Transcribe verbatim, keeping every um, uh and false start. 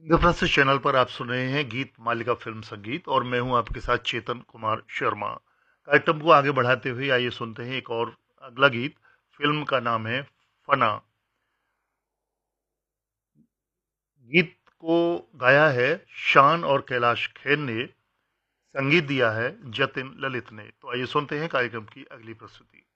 Indraprastha channel पर आप सुन रहे हैं गीत मालिका फिल्म संगीत और मैं हूं आपके साथ चेतन कुमार शर्मा। कार्यक्रम को आगे बढ़ाते हुए आइए सुनते हैं एक और अगला गीत। फिल्म का नाम है फना। गीत को गाया है शान और कैलाश खेर ने, संगीत दिया है जतिन ललित ने। तो आइए सुनते हैं कार्यक्रम की अगली प्रस्तुति।